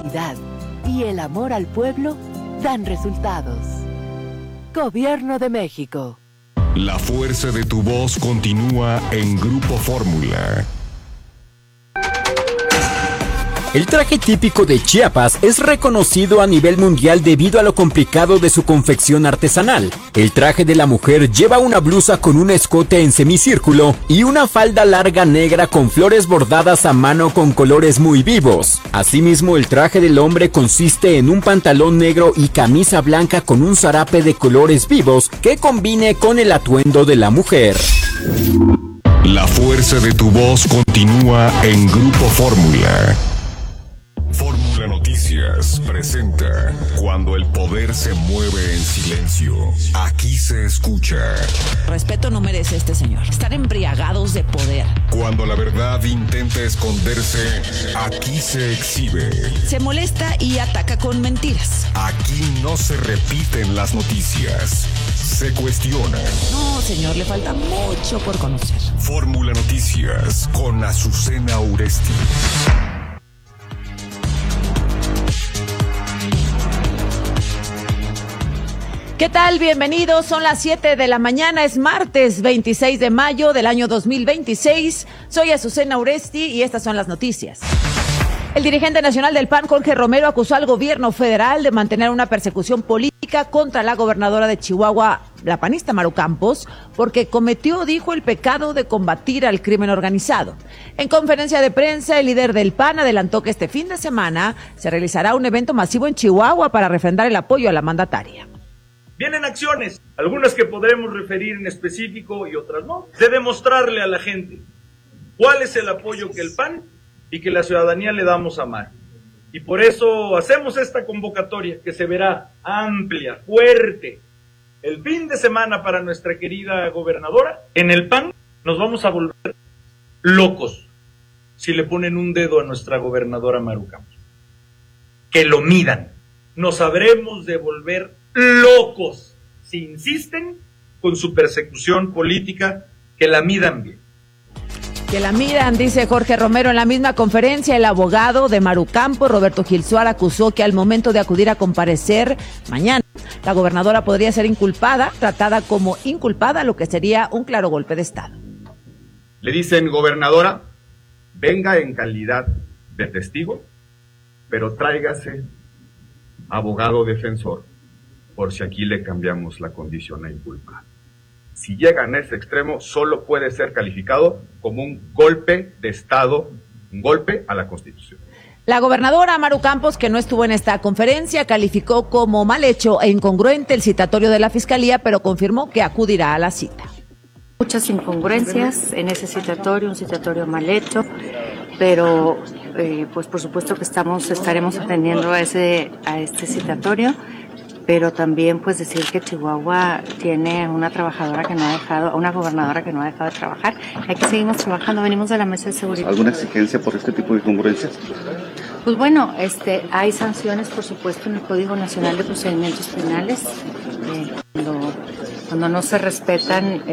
honestidad y el amor al pueblo dan resultados. Gobierno de México. La fuerza de tu voz continúa en Grupo Fórmula. El traje típico de Chiapas es reconocido a nivel mundial debido a lo complicado de su confección artesanal. El traje de la mujer lleva una blusa con un escote en semicírculo y una falda larga negra con flores bordadas a mano con colores muy vivos. Asimismo, el traje del hombre consiste en un pantalón negro y camisa blanca con un zarape de colores vivos que combine con el atuendo de la mujer. La fuerza de tu voz continúa en Grupo Fórmula. Fórmula Noticias presenta Cuando el poder se mueve en silencio. Aquí se escucha. Respeto no merece este señor. Están embriagados de poder. Cuando la verdad intenta esconderse, aquí se exhibe. Se molesta y ataca con mentiras. Aquí no se repiten las noticias. Se cuestionan. No, señor, le falta mucho por conocer. Fórmula Noticias con Azucena Uresti. ¿Qué tal? Bienvenidos, son las 7 de la mañana, es martes 26 de mayo del año 2026. Soy Azucena Uresti y estas son las noticias. El dirigente nacional del PAN, Jorge Romero, acusó al gobierno federal de mantener una persecución política contra la gobernadora de Chihuahua, la panista Maru Campos, porque cometió, dijo, el pecado de combatir al crimen organizado. En conferencia de prensa, el líder del PAN adelantó que este fin de semana se realizará un evento masivo en Chihuahua para refrendar el apoyo a la mandataria. Vienen acciones, algunas que podremos referir en específico y otras no, de demostrarle a la gente cuál es el apoyo que el PAN y que la ciudadanía le damos a Maru. Y por eso hacemos esta convocatoria que se verá amplia, fuerte. El fin de semana para nuestra querida gobernadora, en el PAN nos vamos a volver locos si le ponen un dedo a nuestra gobernadora Maru Campos. Que lo midan, nos habremos de volver locos si insisten con su persecución política, que la midan bien. Que la miran, dice Jorge Romero. En la misma conferencia, el abogado de Maru Campos, Roberto Gilsuar, acusó que al momento de acudir a comparecer mañana, la gobernadora podría ser inculpada, tratada como inculpada, lo que sería un claro golpe de Estado. Le dicen, gobernadora, venga en calidad de testigo, pero tráigase abogado defensor, por si aquí le cambiamos la condición a inculpado. Si llegan a ese extremo, solo puede ser calificado como un golpe de Estado, un golpe a la Constitución. La gobernadora Maru Campos, que no estuvo en esta conferencia, calificó como mal hecho e incongruente el citatorio de la Fiscalía, pero confirmó que acudirá a la cita. Muchas incongruencias en ese citatorio, un citatorio mal hecho, pero pues por supuesto que estaremos atendiendo a este citatorio. Pero también pues decir que Chihuahua tiene una gobernadora que no ha dejado de trabajar. Aquí seguimos trabajando, venimos de la mesa de seguridad. ¿Alguna exigencia por este tipo de incongruencias? Pues bueno, hay sanciones, por supuesto, en el Código Nacional de Procedimientos Penales, cuando no se respetan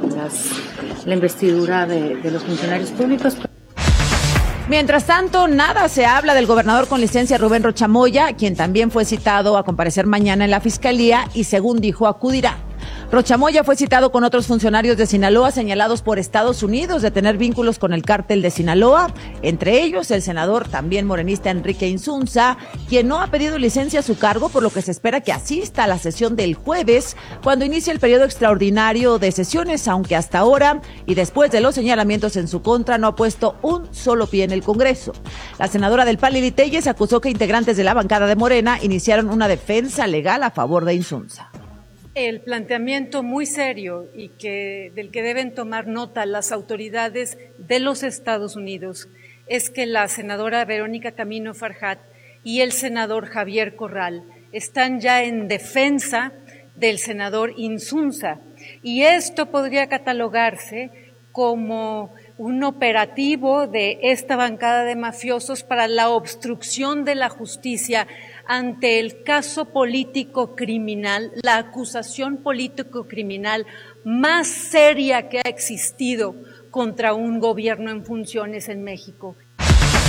la investidura de los funcionarios públicos. Mientras tanto, nada se habla del gobernador con licencia Rubén Rocha Moya, quien también fue citado a comparecer mañana en la Fiscalía y, según dijo, acudirá. Rocha Moya fue citado con otros funcionarios de Sinaloa señalados por Estados Unidos de tener vínculos con el cártel de Sinaloa, entre ellos el senador también morenista Enrique Insunza, quien no ha pedido licencia a su cargo, por lo que se espera que asista a la sesión del jueves, cuando inicie el periodo extraordinario de sesiones, aunque hasta ahora, y después de los señalamientos en su contra, no ha puesto un solo pie en el Congreso. La senadora del PAN, Lili Telles, acusó que integrantes de la bancada de Morena iniciaron una defensa legal a favor de Insunza. El planteamiento muy serio y del que deben tomar nota las autoridades de los Estados Unidos es que la senadora Verónica Camino Farjat y el senador Javier Corral están ya en defensa del senador Insunza, y esto podría catalogarse como un operativo de esta bancada de mafiosos para la obstrucción de la justicia ante el caso político criminal, la acusación político criminal más seria que ha existido contra un gobierno en funciones en México.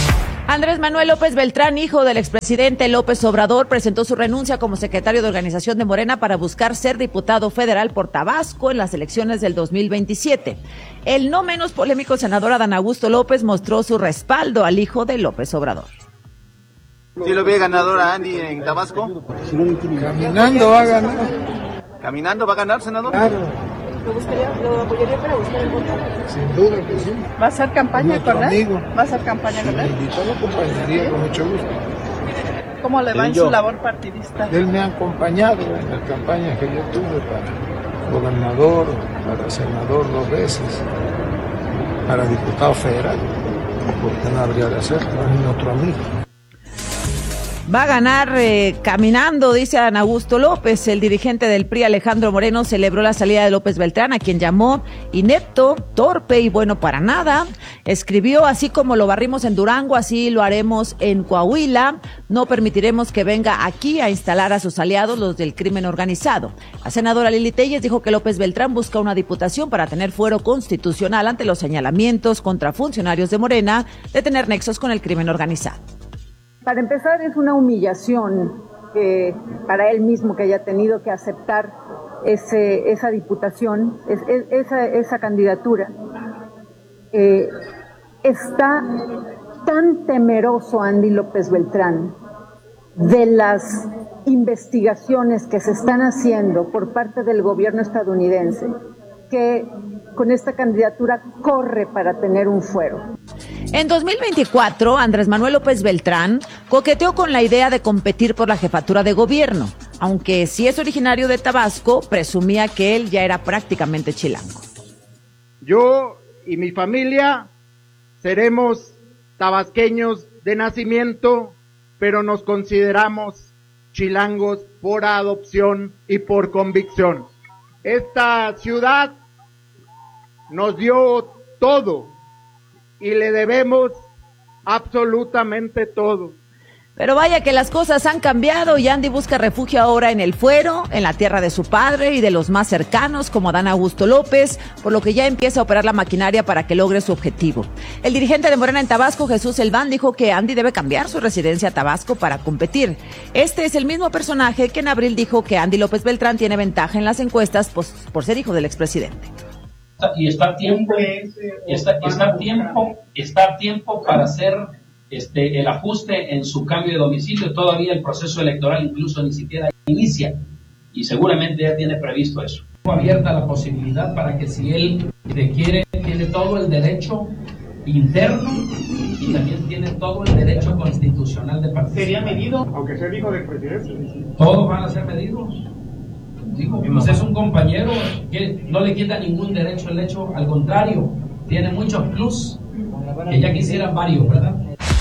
Andrés Manuel López Beltrán, hijo del expresidente López Obrador, presentó su renuncia como secretario de organización de Morena para buscar ser diputado federal por Tabasco en las elecciones del 2027. El no menos polémico senador Adán Augusto López mostró su respaldo al hijo de López Obrador. ¿Sí lo ve ganador a Andy en Tabasco? Caminando va a ganar. ¿Caminando va a ganar, senador? Claro. ¿Lo apoyaría para buscar el voto? Sin duda que sí. ¿Va a hacer campaña con él? ¿Va a hacer campaña con él? Si me invitó, lo acompañaría con mucho gusto. ¿Cómo le va en su labor partidista? Él me ha acompañado en la campaña que yo tuve para gobernador, para senador 2 veces, para diputado federal. ¿Por qué no habría de hacerlo? Es mi otro amigo. Va a ganar caminando, dice Adán Augusto López. El dirigente del PRI, Alejandro Moreno, celebró la salida de López Beltrán, a quien llamó inepto, torpe y bueno para nada. Escribió: así como lo barrimos en Durango, así lo haremos en Coahuila. No permitiremos que venga aquí a instalar a sus aliados, los del crimen organizado. La senadora Lili Telles dijo que López Beltrán busca una diputación para tener fuero constitucional ante los señalamientos contra funcionarios de Morena de tener nexos con el crimen organizado. Para empezar, es una humillación para él mismo que haya tenido que aceptar esa diputación, esa candidatura. Está tan temeroso Andy López Beltrán de las investigaciones que se están haciendo por parte del gobierno estadounidense que con esta candidatura corre para tener un fuero. En 2024, Andrés Manuel López Beltrán coqueteó con la idea de competir por la jefatura de gobierno, aunque si es originario de Tabasco, presumía que él ya era prácticamente chilango. Yo y mi familia seremos tabasqueños de nacimiento, pero nos consideramos chilangos por adopción y por convicción. Esta ciudad nos dio todo y le debemos absolutamente todo. Pero vaya que las cosas han cambiado y Andy busca refugio ahora en el fuero, en la tierra de su padre y de los más cercanos como Adán Augusto López, por lo que ya empieza a operar la maquinaria para que logre su objetivo. El dirigente de Morena en Tabasco, Jesús Elván, dijo que Andy debe cambiar su residencia a Tabasco para competir. Este es el mismo personaje que en abril dijo que Andy López Beltrán tiene ventaja en las encuestas por ser hijo del expresidente. Y está tiempo para hacer el ajuste en su cambio de domicilio. Todavía el proceso electoral incluso ni siquiera inicia y seguramente ya tiene previsto eso. Abierta la posibilidad para que si él quiere, tiene todo el derecho interno y también tiene todo el derecho constitucional de participar. ¿Sería medido, aunque sea hijo del presidente? Todos van a ser medidos. Digo, pues es un compañero que no le quita ningún derecho el hecho, al contrario, tiene muchos plus que ya quisieran varios, ¿verdad?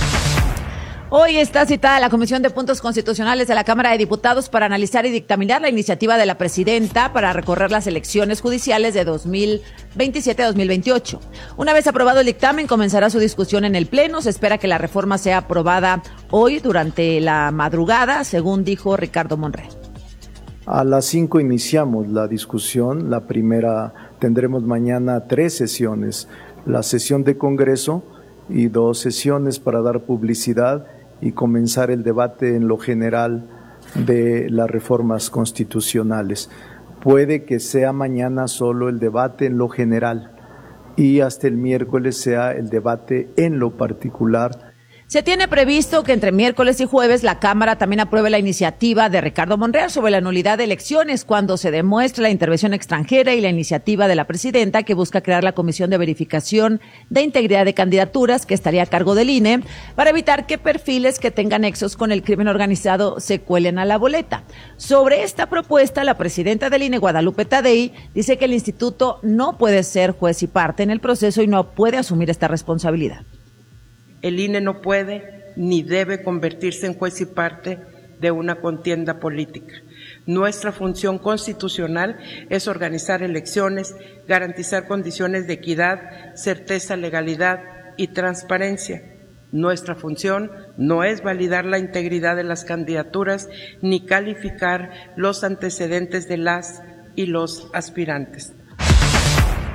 Hoy está citada la Comisión de Puntos Constitucionales de la Cámara de Diputados para analizar y dictaminar la iniciativa de la presidenta para recorrer las elecciones judiciales de 2027-2028. Una vez aprobado el dictamen, comenzará su discusión en el Pleno. Se espera que la reforma sea aprobada hoy durante la madrugada, según dijo Ricardo Monreal. A las 5 iniciamos la discusión. La primera, tendremos mañana 3 sesiones. La sesión de Congreso y 2 sesiones para dar publicidad y comenzar el debate en lo general de las reformas constitucionales. Puede que sea mañana solo el debate en lo general y hasta el miércoles sea el debate en lo particular. Se tiene previsto que entre miércoles y jueves la Cámara también apruebe la iniciativa de Ricardo Monreal sobre la nulidad de elecciones cuando se demuestre la intervención extranjera y la iniciativa de la presidenta que busca crear la Comisión de Verificación de Integridad de Candidaturas que estaría a cargo del INE para evitar que perfiles que tengan nexos con el crimen organizado se cuelen a la boleta. Sobre esta propuesta, la presidenta del INE, Guadalupe Tadei, dice que el instituto no puede ser juez y parte en el proceso y no puede asumir esta responsabilidad. El INE no puede ni debe convertirse en juez y parte de una contienda política. Nuestra función constitucional es organizar elecciones, garantizar condiciones de equidad, certeza, legalidad y transparencia. Nuestra función no es validar la integridad de las candidaturas ni calificar los antecedentes de las y los aspirantes.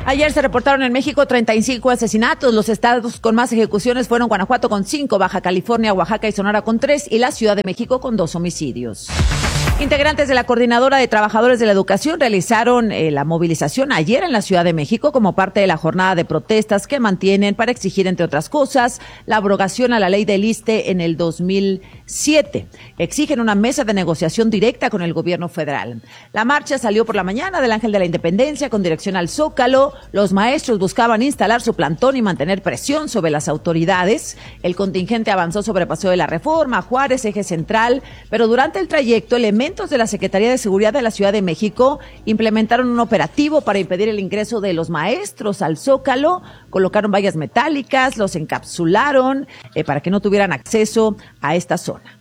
Ayer se reportaron en México 35 asesinatos. Los estados con más ejecuciones fueron Guanajuato con 5, Baja California, Oaxaca y Sonora con 3 y la Ciudad de México con 2 homicidios. Integrantes de la Coordinadora de Trabajadores de la Educación realizaron la movilización ayer en la Ciudad de México como parte de la jornada de protestas que mantienen para exigir, entre otras cosas, la abrogación a la ley del ISSSTE en el 2007. Exigen una mesa de negociación directa con el gobierno federal. La marcha salió por la mañana del Ángel de la Independencia con dirección al Zócalo. Los maestros buscaban instalar su plantón y mantener presión sobre las autoridades. El contingente avanzó sobre Paseo de la Reforma, Juárez, Eje Central, pero durante el trayecto elementos de la Secretaría de Seguridad de la Ciudad de México implementaron un operativo para impedir el ingreso de los maestros al Zócalo. Colocaron vallas metálicas, los encapsularon para que no tuvieran acceso a esta zona.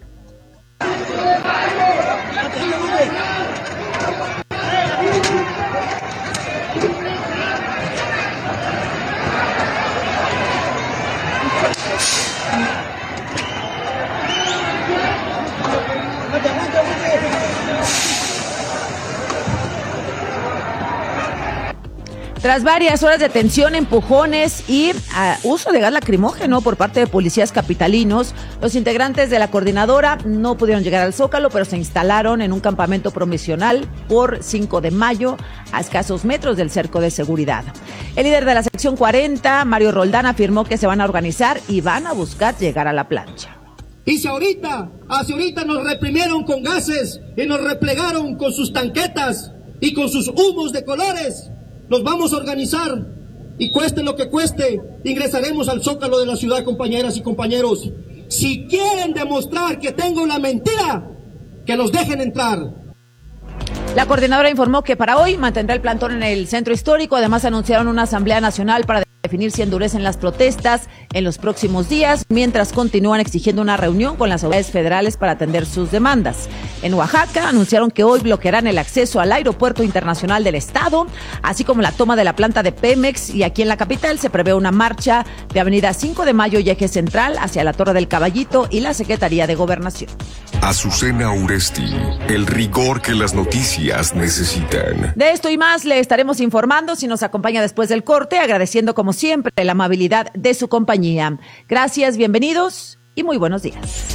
Tras varias horas de tensión, empujones y uso de gas lacrimógeno por parte de policías capitalinos, los integrantes de la coordinadora no pudieron llegar al Zócalo, pero se instalaron en un campamento provisional por 5 de mayo, a escasos metros del cerco de seguridad. El líder de la sección 40, Mario Roldán, afirmó que se van a organizar y van a buscar llegar a la plancha. Y si hacia ahorita nos reprimieron con gases y nos replegaron con sus tanquetas y con sus humos de colores, nos vamos a organizar y cueste lo que cueste, ingresaremos al Zócalo de la ciudad, compañeras y compañeros. Si quieren demostrar que tengo la mentira, que los dejen entrar. La coordinadora informó que para hoy mantendrá el plantón en el centro histórico. Además, anunciaron una asamblea nacional para definir si endurecen las protestas en los próximos días, mientras continúan exigiendo una reunión con las autoridades federales para atender sus demandas. En Oaxaca anunciaron que hoy bloquearán el acceso al aeropuerto internacional del estado, así como la toma de la planta de Pemex, y aquí en la capital se prevé una marcha de Avenida 5 de Mayo y Eje Central hacia la Torre del Caballito y la Secretaría de Gobernación. Azucena Uresti, el rigor que las noticias necesitan. De esto y más le estaremos informando si nos acompaña después del corte, agradeciendo como siempre la amabilidad de su compañía. Gracias, bienvenidos y muy buenos días.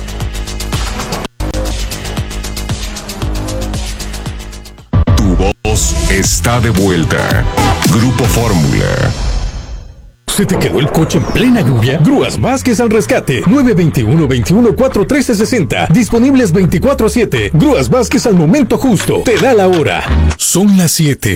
Tu voz está de vuelta. Grupo Fórmula. ¿Se te quedó el coche en plena lluvia? Grúas Vázquez al rescate. 921-21-41360. Disponibles 24/7. Grúas Vázquez al momento justo. Te da la hora. Son las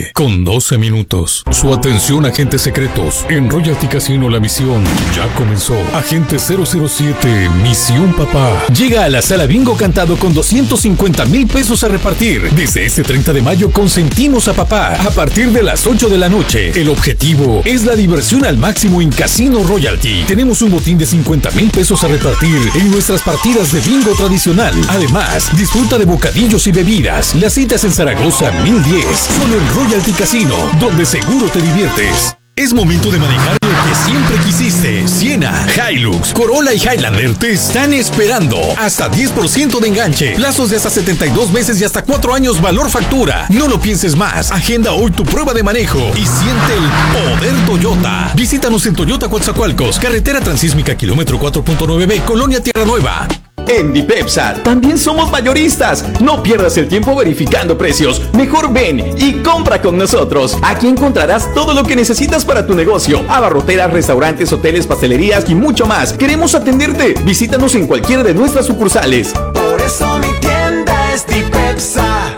7:12. Su atención, agentes secretos. En Royalty Casino la misión ya comenzó. Agente 007, Misión Papá. Llega a la sala bingo cantado con 250,000 pesos a repartir. Desde este 30 de mayo consentimos a papá. A partir de las 8 de la noche. El objetivo es la diversión al máximo en Casino Royalty. Tenemos un botín de 50,000 pesos a repartir en nuestras partidas de bingo tradicional. Además, disfruta de bocadillos y bebidas. Las citas en Zaragoza 1010. Solo en Royalty Casino, donde seguro te diviertes. Es momento de manejar lo que siempre quisiste. Siena, Hilux, Corolla y Highlander te están esperando. Hasta 10% de enganche, plazos de hasta 72 meses y hasta 4 años valor factura. No lo pienses más. Agenda hoy tu prueba de manejo y siente el poder Toyota. Visítanos en Toyota Coatzacoalcos, carretera transísmica kilómetro 4.9B, Colonia Tierra Nueva. En Dipepsa también somos mayoristas. No pierdas el tiempo verificando precios. Mejor ven y compra con nosotros. Aquí encontrarás todo lo que necesitas para tu negocio. Abarroteras, restaurantes, hoteles, pastelerías y mucho más. Queremos atenderte. Visítanos en cualquiera de nuestras sucursales. Por eso mi tienda es Dipepsa.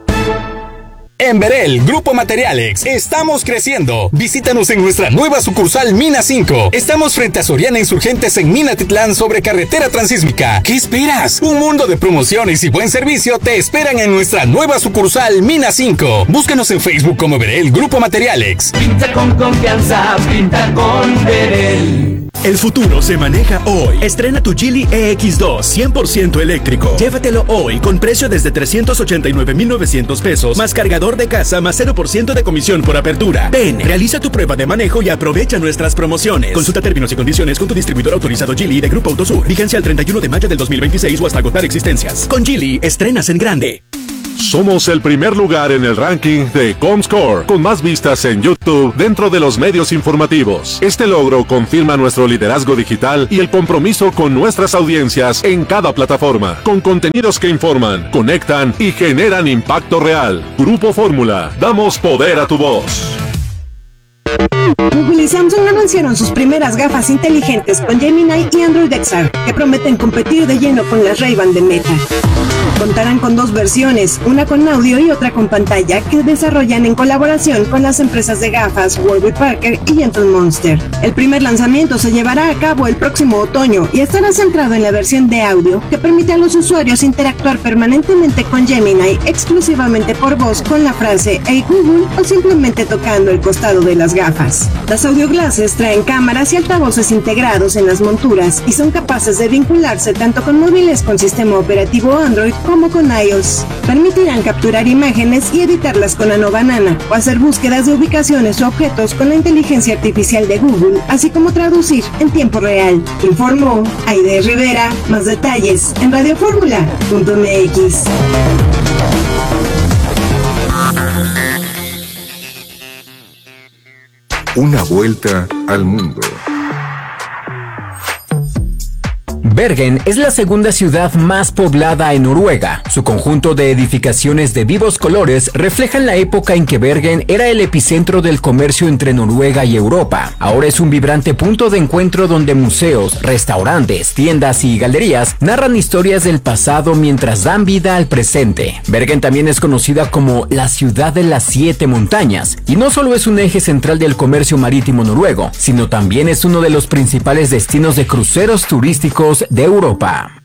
En Verel, Grupo Materialex, estamos creciendo. Visítanos en nuestra nueva sucursal Mina 5. Estamos frente a Soriana Insurgentes en Minatitlán sobre carretera transísmica. ¿Qué esperas? Un mundo de promociones y buen servicio te esperan en nuestra nueva sucursal Mina 5. Búscanos en Facebook como Verel, Grupo Materialex. Pinta con confianza, pinta con Verel. El futuro se maneja hoy. Estrena tu Geely EX2 100% eléctrico. Llévatelo hoy con precio desde 389,900 pesos, más cargador de casa, más 0% de comisión por apertura. Ven, realiza tu prueba de manejo y aprovecha nuestras promociones. Consulta términos y condiciones con tu distribuidor autorizado Geely de Grupo Autosur. Vigencia al 31 de mayo del 2026 o hasta agotar existencias. Con Geely, estrenas en grande. Somos el primer lugar en el ranking de Comscore, con más vistas en YouTube dentro de los medios informativos. Este logro confirma nuestro liderazgo digital y el compromiso con nuestras audiencias en cada plataforma, con contenidos que informan, conectan y generan impacto real. Grupo Fórmula, damos poder a tu voz. Google y Samsung anunciaron sus primeras gafas inteligentes con Gemini y Android XR, que prometen competir de lleno con las Ray-Ban de Meta. Contarán con 2 versiones, una con audio y otra con pantalla, que desarrollan en colaboración con las empresas de gafas Warby Parker y Gentle Monster. El primer lanzamiento se llevará a cabo el próximo otoño y estará centrado en la versión de audio, que permite a los usuarios interactuar permanentemente con Gemini exclusivamente por voz con la frase "Hey Google" o simplemente tocando el costado de las gafas. Las audio glasses traen cámaras y altavoces integrados en las monturas y son capaces de vincularse tanto con móviles con sistema operativo Android como con iOS. Permitirán capturar imágenes y editarlas con Nano Banana o hacer búsquedas de ubicaciones o objetos con la inteligencia artificial de Google, así como traducir en tiempo real. Informó Aide Rivera. Más detalles en radioformula.mx. Una vuelta al mundo. Bergen es la segunda ciudad más poblada en Noruega. Su conjunto de edificaciones de vivos colores reflejan la época en que Bergen era el epicentro del comercio entre Noruega y Europa. Ahora es un vibrante punto de encuentro donde museos, restaurantes, tiendas y galerías narran historias del pasado mientras dan vida al presente. Bergen también es conocida como la ciudad de las 7 montañas, y no solo es un eje central del comercio marítimo noruego, sino también es uno de los principales destinos de cruceros turísticos de Europa.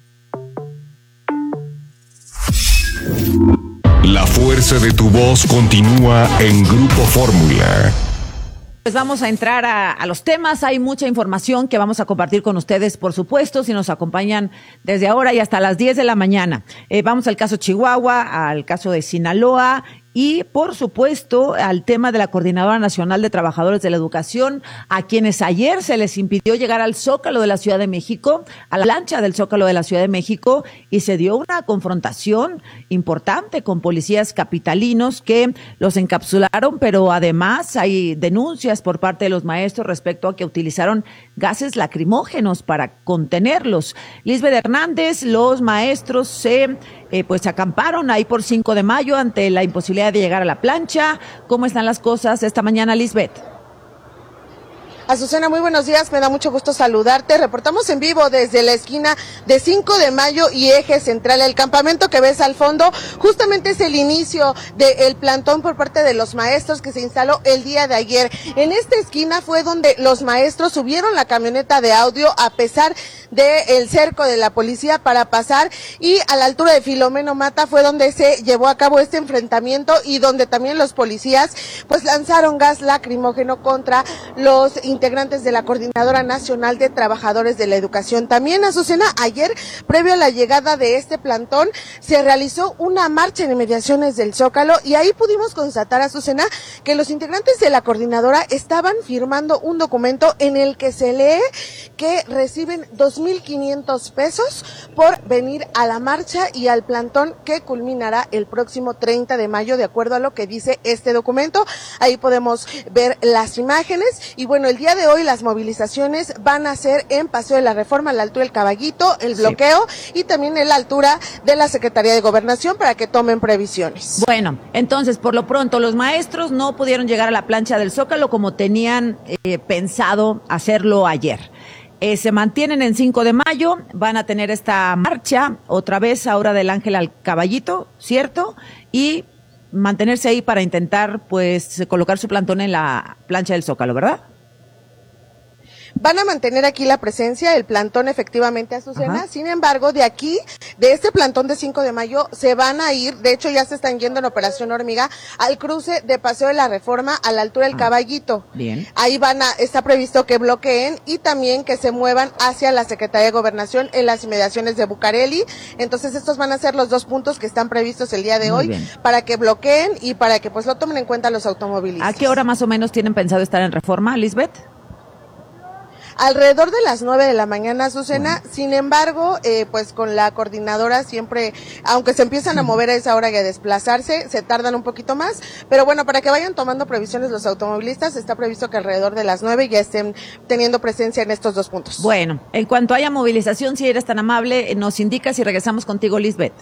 La fuerza de tu voz continúa en Grupo Fórmula. Pues vamos a entrar a los temas. Hay mucha información que vamos a compartir con ustedes, por supuesto, si nos acompañan desde ahora y hasta las 10 de la mañana. Vamos al caso Chihuahua, al caso de Sinaloa y, por supuesto, al tema de la Coordinadora Nacional de Trabajadores de la Educación, a quienes ayer se les impidió llegar al Zócalo de la Ciudad de México, a la plancha del Zócalo de la Ciudad de México, y se dio una confrontación importante con policías capitalinos que los encapsularon, pero además hay denuncias por parte de los maestros respecto a que utilizaron gases lacrimógenos para contenerlos. Lisbeth Hernández, los maestros se acamparon ahí por 5 de mayo ante la imposibilidad de llegar a la plancha. ¿Cómo están las cosas esta mañana, Lisbeth? Azucena, muy buenos días, me da mucho gusto saludarte. Reportamos en vivo desde la esquina de 5 de mayo y Eje Central. El campamento que ves al fondo justamente es el inicio del plantón por parte de los maestros que se instaló el día de ayer. En esta esquina fue donde los maestros subieron la camioneta de audio a pesar del cerco de la policía para pasar, y a la altura de Filomeno Mata fue donde se llevó a cabo este enfrentamiento y donde también los policías pues lanzaron gas lacrimógeno contra los integrantes de la Coordinadora Nacional de Trabajadores de la Educación. También, Azucena, ayer, previo a la llegada de este plantón, se realizó una marcha en inmediaciones del Zócalo y ahí pudimos constatar, Azucena, que los integrantes de la Coordinadora estaban firmando un documento en el que se lee que reciben 2,500 pesos por venir a la marcha y al plantón que culminará el próximo 30 de mayo, de acuerdo a lo que dice este documento. Ahí podemos ver las imágenes y bueno, el día de hoy las movilizaciones van a ser en Paseo de la Reforma, a la altura del Caballito, el bloqueo, y también en la altura de la Secretaría de Gobernación para que tomen previsiones. Bueno, entonces, por lo pronto, los maestros no pudieron llegar a la plancha del Zócalo como tenían pensado hacerlo ayer. Se mantienen en 5 de mayo, van a tener esta marcha otra vez ahora del Ángel al Caballito, ¿cierto? Y mantenerse ahí para intentar pues colocar su plantón en la plancha del Zócalo, ¿verdad? Van a mantener aquí la presencia, el plantón efectivamente, Azucena. Ajá. Sin embargo, de aquí, de este plantón de 5 de mayo, se van a ir, de hecho ya se están yendo en Operación Hormiga, al cruce de Paseo de la Reforma a la altura del Caballito. Bien. Ahí está previsto que bloqueen y también que se muevan hacia la Secretaría de Gobernación en las inmediaciones de Bucareli. Entonces estos van a ser los 2 puntos que están previstos el día de hoy para que bloqueen y para que pues lo tomen en cuenta los automovilistas. ¿A qué hora más o menos tienen pensado estar en Reforma, Lisbeth? alrededor de las 9 de la mañana, Azucena. Sin embargo, pues con la coordinadora siempre, aunque se empiezan a mover a esa hora y a desplazarse, se tardan un poquito más, pero bueno, para que vayan tomando previsiones los automovilistas, está previsto que alrededor de las 9 ya estén teniendo presencia en estos 2 puntos. Bueno, en cuanto haya movilización, si eres tan amable, nos indicas y regresamos contigo, Lisbeth.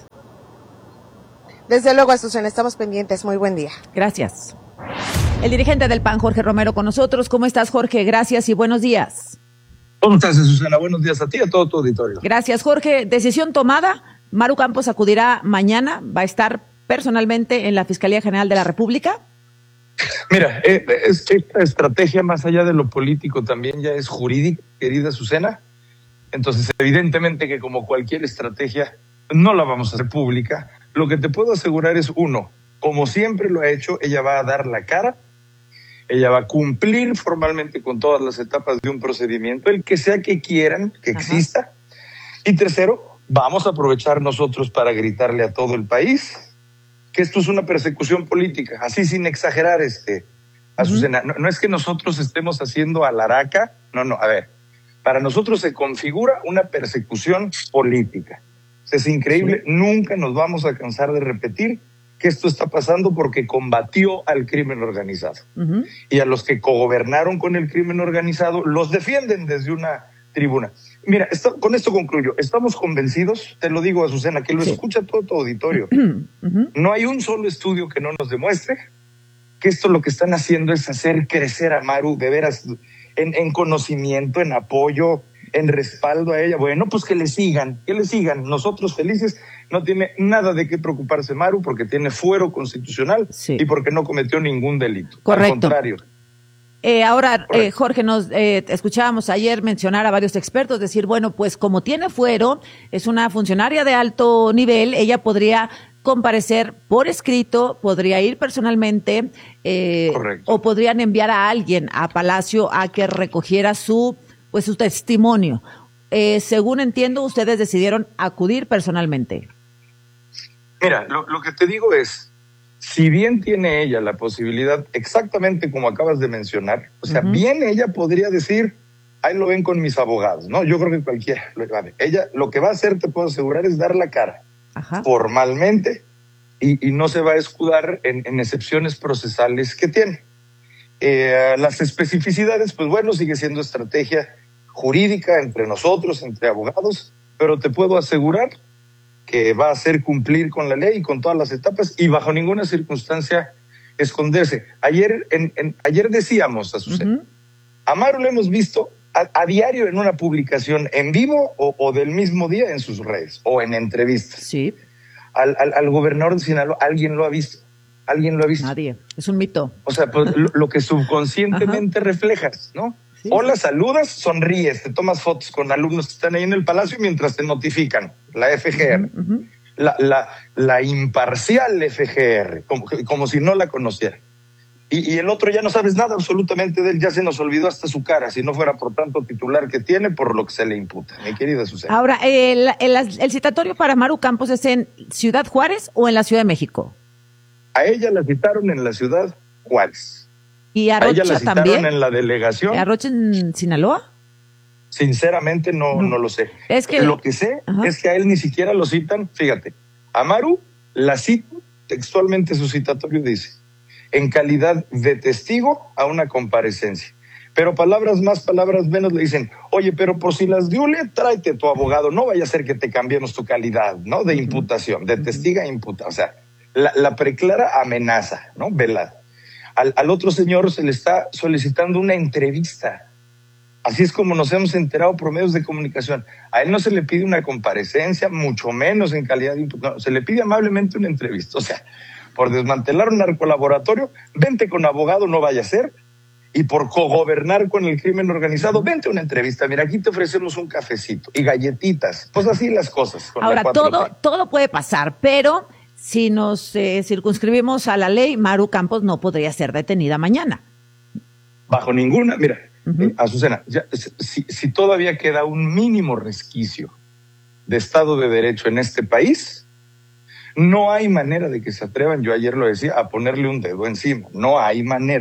Desde luego, Azucena, estamos pendientes. Muy buen día. Gracias. El dirigente del PAN, Jorge Romero, con nosotros. ¿Cómo estás, Jorge? Gracias y buenos días. ¿Cómo estás, Azucena? Buenos días a ti y a todo tu auditorio. Gracias, Jorge. Decisión tomada. Maru Campos acudirá mañana. Va a estar personalmente en la Fiscalía General de la República. Mira, esta estrategia, más allá de lo político, también ya es jurídica, querida Azucena. Entonces, evidentemente que como cualquier estrategia, no la vamos a hacer pública. Lo que te puedo asegurar es, uno, como siempre lo ha hecho, ella va a dar la cara, ella va a cumplir formalmente con todas las etapas de un procedimiento, el que sea que quieran que exista. Y tercero, vamos a aprovechar nosotros para gritarle a todo el país que esto es una persecución política, así sin exagerar, Azucena. No es que nosotros estemos haciendo alaraca, no, a ver, para nosotros se configura una persecución política. Es increíble, nunca nos vamos a cansar de repetir que esto está pasando porque combatió al crimen organizado. Y a los que cogobernaron con el crimen organizado los defienden desde una tribuna. Mira, con esto concluyo. Estamos convencidos, te lo digo, Azucena, que lo escucha todo tu auditorio. No hay un solo estudio que no nos demuestre que esto lo que están haciendo es hacer crecer a Maru de veras en conocimiento, en apoyo, en respaldo a ella. Bueno, pues que le sigan. Nosotros felices. No tiene nada de qué preocuparse Maru porque tiene fuero constitucional y porque no cometió ningún delito. Correcto. Al contrario. Ahora, Jorge, nos escuchábamos ayer mencionar a varios expertos, decir, bueno, pues como tiene fuero, es una funcionaria de alto nivel, ella podría comparecer por escrito, podría ir personalmente, o podrían enviar a alguien a Palacio a que recogiera su testimonio. Según entiendo, ustedes decidieron acudir personalmente. Mira, lo que te digo es, si bien tiene ella la posibilidad, exactamente como acabas de mencionar, o sea, bien ella podría decir, ahí lo ven con mis abogados, ¿no? Yo creo que cualquiera lo sabe. Ella lo que va a hacer, te puedo asegurar, es dar la cara formalmente y no se va a escudar en excepciones procesales que tiene. Las especificidades, pues bueno, sigue siendo estrategia jurídica entre nosotros, entre abogados, pero te puedo asegurar que va a hacer cumplir con la ley y con todas las etapas y bajo ninguna circunstancia esconderse. Ayer decíamos, Azucena, a Maru lo hemos visto a diario en una publicación en vivo o del mismo día en sus redes o en entrevistas. Sí. Al gobernador de Sinaloa, ¿alguien lo ha visto? Nadie, es un mito. O sea, pues, lo que subconscientemente reflejas, ¿no? Sí, hola, saludas, sonríes, te tomas fotos con alumnos que están ahí en el palacio mientras te notifican, la FGR, la imparcial FGR, como si no la conociera. Y el otro ya no sabes nada absolutamente de él, ya se nos olvidó hasta su cara, si no fuera por tanto titular que tiene, por lo que se le imputa, mi querida Susana. Ahora, ¿el citatorio para Maru Campos es en Ciudad Juárez o en la Ciudad de México? A ella la citaron en la Ciudad Juárez. ¿Y a Rocha ella la citaron también? En la delegación. ¿A Rocha en Sinaloa? Sinceramente no lo sé. Es que lo que sé es que a él ni siquiera lo citan. Fíjate, a Maru la cita, textualmente su citatorio dice, en calidad de testigo a una comparecencia. Pero palabras más, palabras menos le dicen, oye, pero por si las diule, tráete tu abogado, no vaya a ser que te cambiemos tu calidad, ¿no? De imputación, de testiga a imputa. O sea, la preclara amenaza, ¿no? Velada. Al otro señor se le está solicitando una entrevista. Así es como nos hemos enterado por medios de comunicación. A él no se le pide una comparecencia, mucho menos en calidad de imputado. No, se le pide amablemente una entrevista. O sea, por desmantelar un narcolaboratorio, vente con abogado, no vaya a ser. Y por cogobernar con el crimen organizado, vente a una entrevista. Mira, aquí te ofrecemos un cafecito y galletitas. Pues así las cosas. Ahora, todo puede pasar, pero si nos circunscribimos a la ley, Maru Campos no podría ser detenida mañana. Bajo ninguna, mira, Azucena, si todavía queda un mínimo resquicio de Estado de Derecho en este país, no hay manera de que se atrevan, yo ayer lo decía, a ponerle un dedo encima. No hay manera.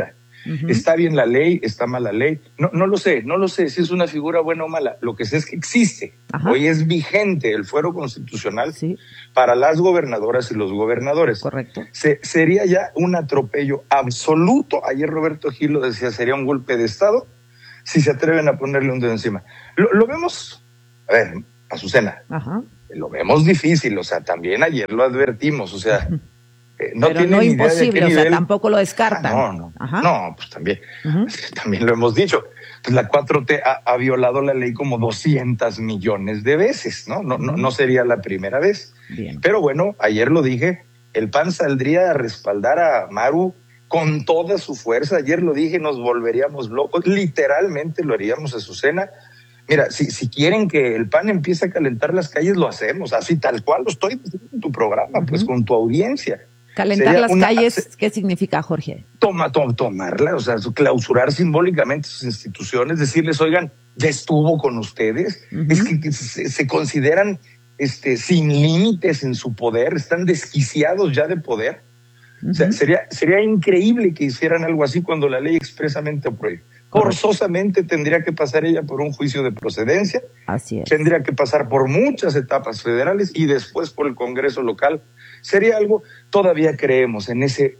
¿Está bien la ley? ¿Está mal la ley? No lo sé si es una figura buena o mala. Lo que sé es que existe. Ajá. Hoy es vigente el fuero constitucional para las gobernadoras y los gobernadores. Correcto. Sería ya un atropello absoluto. Ayer Roberto Gil lo decía, sería un golpe de Estado si se atreven a ponerle un dedo encima. Lo vemos, a ver, Azucena, lo vemos difícil, o sea, también ayer lo advertimos, o sea, no pero tiene no ni imposible, idea de qué nivel. O sea, tampoco lo descartan. No, pues también lo hemos dicho. Pues la 4T ha violado la ley como 200 millones de veces, ¿no? No sería la primera vez. Bien. Pero bueno, ayer lo dije, el PAN saldría a respaldar a Maru con toda su fuerza. Ayer lo dije, nos volveríamos locos, literalmente lo haríamos, Azucena. Mira, si quieren que el PAN empiece a calentar las calles, lo hacemos, así tal cual lo estoy diciendo en tu programa, pues con tu audiencia. Calentar las calles, ¿qué significa, Jorge? Tomarla, o sea, clausurar simbólicamente sus instituciones, decirles, oigan, ya estuvo con ustedes, es que se consideran sin límites en su poder, están desquiciados ya de poder. O sea, sería increíble que hicieran algo así cuando la ley expresamente prohíbe. Forzosamente tendría que pasar ella por un juicio de procedencia. Así es. Tendría que pasar por muchas etapas federales y después por el Congreso local. Sería algo, todavía creemos en ese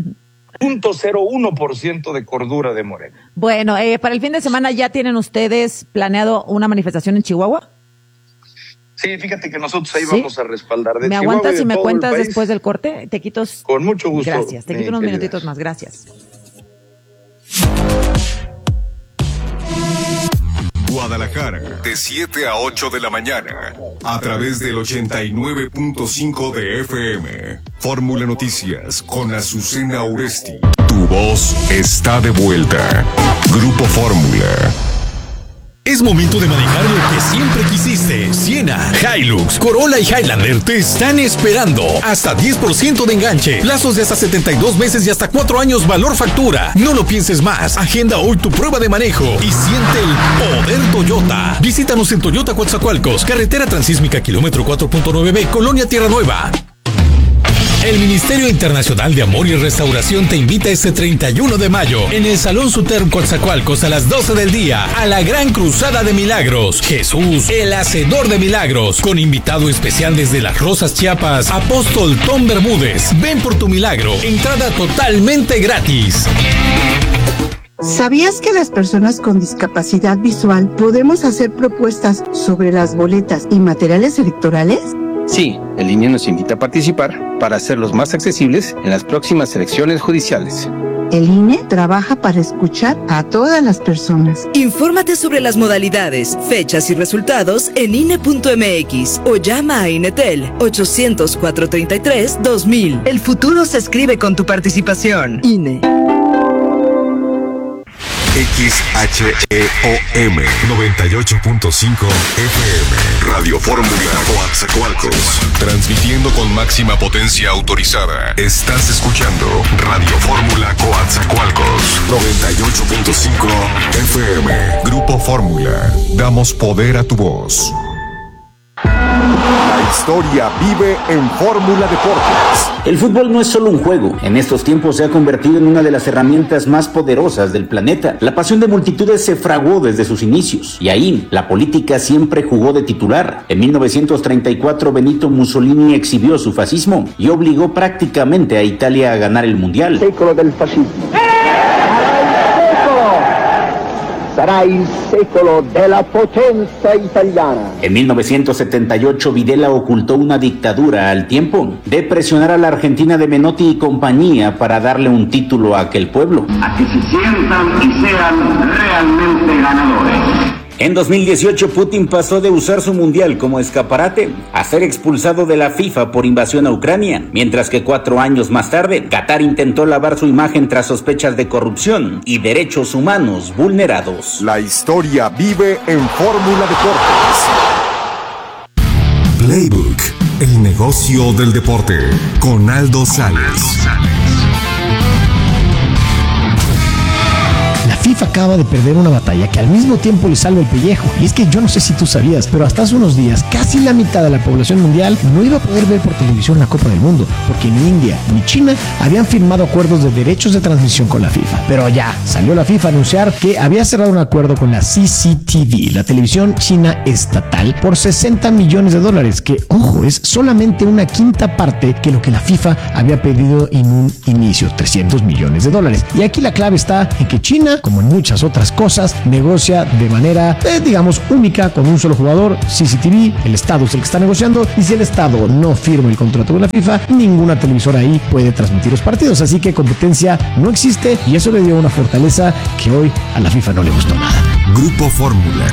0.01% de cordura de Morena. Bueno, para el fin de semana ya tienen ustedes planeado una manifestación en Chihuahua. Sí, fíjate que nosotros ahí vamos a respaldar de ¿Me Chihuahua aguantas y me cuentas país. después del corte? Te quito. Con mucho gusto. Gracias. Te quito unos minutitos más. Gracias. Guadalajara, de 7 a 8 de la mañana, a través del 89.5 de FM. Fórmula Noticias con Azucena Oresti. Tu voz está de vuelta. Grupo Fórmula. Es momento de manejar lo que siempre quisiste. Siena, Hilux, Corolla y Highlander te están esperando. Hasta 10% de enganche, plazos de hasta 72 meses y hasta 4 años valor factura. No lo pienses más. Agenda hoy tu prueba de manejo y siente el poder Toyota. Visítanos en Toyota Coatzacoalcos, carretera transísmica kilómetro 4.9B, Colonia Tierra Nueva. El Ministerio Internacional de Amor y Restauración te invita este 31 de mayo en el Salón Suter Coatzacoalcos a las 12 del día a la Gran Cruzada de Milagros. Jesús, el Hacedor de Milagros, con invitado especial desde Las Rosas, Chiapas, Apóstol Tom Bermúdez. Ven por tu milagro, entrada totalmente gratis. ¿Sabías que las personas con discapacidad visual podemos hacer propuestas sobre las boletas y materiales electorales? Sí, el INE nos invita a participar para hacerlos más accesibles en las próximas elecciones judiciales. El INE trabaja para escuchar a todas las personas. Infórmate sobre las modalidades, fechas y resultados en INE.mx o llama a INETEL 800-433-2000. El futuro se escribe con tu participación. INE. XHEOM 98.5 FM Radio Fórmula Coatzacoalcos, transmitiendo con máxima potencia autorizada. Estás escuchando Radio Fórmula Coatzacoalcos 98.5 FM. Grupo Fórmula, damos poder a tu voz. La historia vive en Fórmula Deportes. El fútbol no es solo un juego. En estos tiempos se ha convertido en una de las herramientas más poderosas del planeta. La pasión de multitudes se fraguó desde sus inicios. Y ahí, la política siempre jugó de titular. En 1934, Benito Mussolini exhibió su fascismo y obligó prácticamente a Italia a ganar el Mundial. Secolo del fascismo. Sarà il secolo della potenza italiana. En 1978, Videla ocultó una dictadura al tiempo de presionar a la Argentina de Menotti y compañía para darle un título a aquel pueblo. A que se sientan y sean realmente ganadores. En 2018, Putin pasó de usar su mundial como escaparate a ser expulsado de la FIFA por invasión a Ucrania, mientras que 4 años más tarde, Qatar intentó lavar su imagen tras sospechas de corrupción y derechos humanos vulnerados. La historia vive en Fórmula Deportes. Playbook, el negocio del deporte, con Aldo Sales. La FIFA FIFA acaba de perder una batalla que al mismo tiempo le salva el pellejo. Y es que yo no sé si tú sabías, pero hasta hace unos días casi la mitad de la población mundial no iba a poder ver por televisión la Copa del Mundo, porque ni India ni China habían firmado acuerdos de derechos de transmisión con la FIFA. Pero ya salió la FIFA a anunciar que había cerrado un acuerdo con la CCTV, la televisión china estatal, por $60 millones, que, ojo, es solamente una quinta parte que lo que la FIFA había pedido en un inicio, $300 millones. Y aquí la clave está en que China, como en muchas otras cosas, negocia de manera, digamos, única con un solo jugador, CCTV. El Estado es el que está negociando, y si el Estado no firma el contrato con la FIFA, ninguna televisora ahí puede transmitir los partidos. Así que competencia no existe, y eso le dio una fortaleza que hoy a la FIFA no le gustó nada. Grupo Fórmula.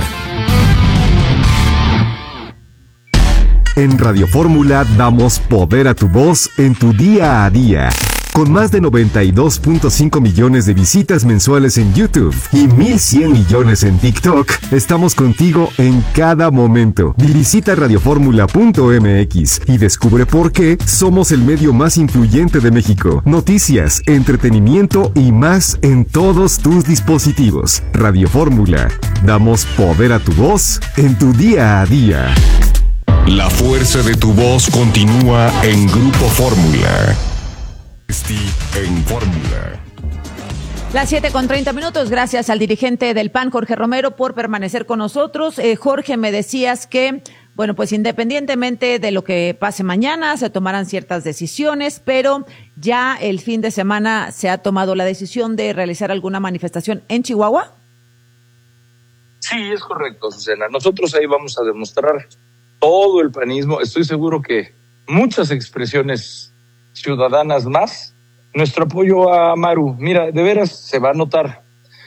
En Radio Fórmula damos poder a tu voz en tu día a día. Con más de 92.5 millones de visitas mensuales en YouTube y 1.100 millones en TikTok, estamos contigo en cada momento. Visita radioformula.mx y descubre por qué somos el medio más influyente de México. Noticias, entretenimiento y más en todos tus dispositivos. Radio Fórmula. Damos poder a tu voz en tu día a día. La fuerza de tu voz continúa en Grupo Fórmula. En Fórmula. Las 7:30. Gracias al dirigente del PAN, Jorge Romero, por permanecer con nosotros. Jorge, me decías que, bueno, pues independientemente de lo que pase mañana, se tomarán ciertas decisiones, pero ya el fin de semana se ha tomado la decisión de realizar alguna manifestación en Chihuahua. Sí, es correcto, Susana. Nosotros ahí vamos a demostrar todo el panismo. Estoy seguro que muchas expresiones ciudadanas más, nuestro apoyo a Maru. Mira, de veras se va a notar.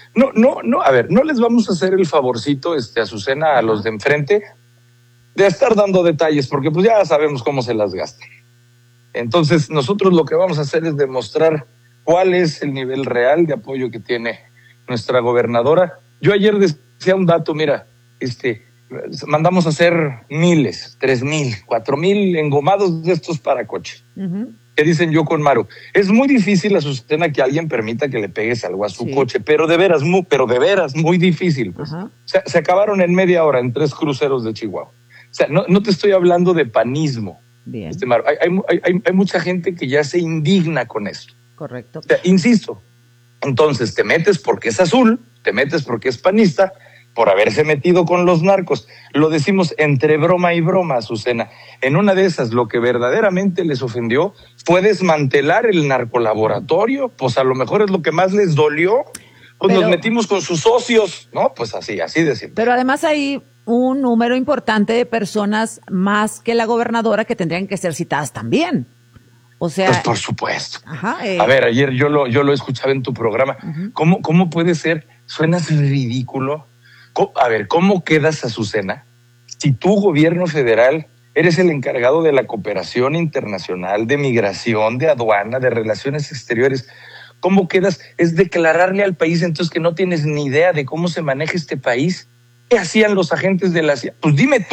A ver, no les vamos a hacer el favorcito, Azucena, a los de enfrente, de estar dando detalles, porque pues ya sabemos cómo se las gastan. Entonces, nosotros lo que vamos a hacer es demostrar cuál es el nivel real de apoyo que tiene nuestra gobernadora. Yo ayer decía un dato, mira, mandamos a hacer miles, 3,000, 4,000 engomados de estos para coche. ¿Qué dicen yo con Maru? Es muy difícil, Azucena, que alguien permita que le pegues algo a su coche, pero de veras muy difícil. Pues. Se acabaron en media hora en 3 cruceros de Chihuahua. O sea, no te estoy hablando de panismo. Bien. Maru, hay mucha gente que ya se indigna con esto. Correcto. O sea, insisto, entonces te metes porque es azul, te metes porque es panista, por haberse metido con los narcos. Lo decimos entre broma y broma, Azucena. En una de esas, lo que verdaderamente les ofendió fue desmantelar el narcolaboratorio. Pues a lo mejor es lo que más les dolió. Pues nos metimos con sus socios, ¿no? Pues así decimos. Pero además hay un número importante de personas más que la gobernadora que tendrían que ser citadas también. O sea, pues por supuesto. Ajá, A ver, ayer yo lo escuchaba en tu programa. ¿Cómo puede ser? Suenas ridículo. A ver, ¿cómo quedas, Azucena, si tu gobierno federal eres el encargado de la cooperación internacional, de migración, de aduana, de relaciones exteriores? ¿Cómo quedas? Es declararle al país entonces que no tienes ni idea de cómo se maneja este país. ¿Qué hacían los agentes de la CIA? Pues dime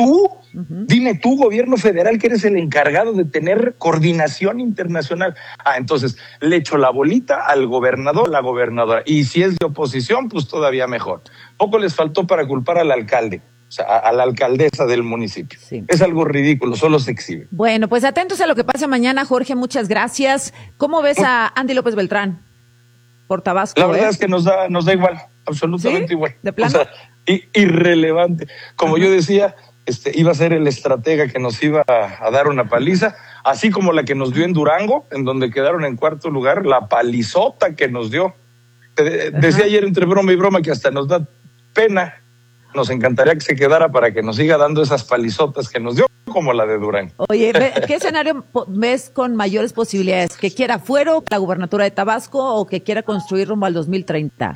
tú, gobierno federal, que eres el encargado de tener coordinación internacional. Entonces le echo la bolita al gobernador, la gobernadora. Y si es de oposición, pues todavía mejor. Poco les faltó para culpar al alcalde, o sea, a la alcaldesa del municipio. Sí. Es algo ridículo, solo se exhibe. Bueno, pues atentos a lo que pase mañana, Jorge, muchas gracias. ¿Cómo ves a Andy López Beltrán por Tabasco? La verdad es que nos da igual, absolutamente igual. ¿De plano? O sea, irrelevante. Como yo decía, iba a ser el estratega que nos iba a dar una paliza, así como la que nos dio en Durango, en donde quedaron en 4º lugar, la palizota que nos dio. Decía ayer entre broma y broma que hasta nos da pena. Nos encantaría que se quedara para que nos siga dando esas palizotas que nos dio, como la de Durango. Oye, ¿qué escenario ves con mayores posibilidades? ¿Que quiera Fuero la gubernatura de Tabasco o que quiera construir rumbo al 2030?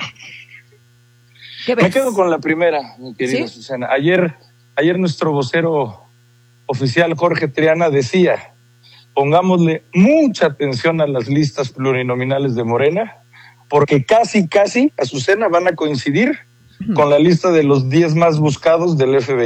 ¿Qué ves? Me quedo con la primera, mi querida Susana. Ayer nuestro vocero oficial, Jorge Triana, decía: pongámosle mucha atención a las listas plurinominales de Morena, porque casi, Azucena, van a coincidir con la lista de los 10 más buscados del FBI.